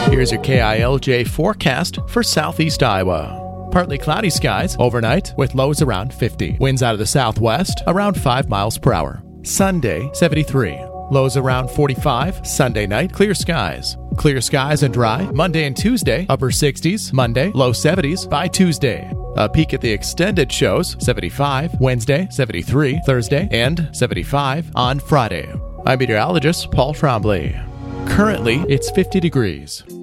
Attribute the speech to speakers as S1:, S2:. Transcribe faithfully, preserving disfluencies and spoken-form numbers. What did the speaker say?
S1: Here's your K I L J forecast for southeast Iowa. Partly cloudy skies overnight with lows around fifty. Winds out of the southwest around five miles per hour. Sunday, seventy-three. Lows around forty-five. Sunday night, clear skies. Clear skies and dry. Monday and Tuesday, upper sixties. Monday, low seventies by Tuesday. A peek at the extended shows, seventy-five. Wednesday, seventy-three. Thursday, and seventy-five on Friday. I'm meteorologist Paul Trombley. Currently, it's fifty degrees.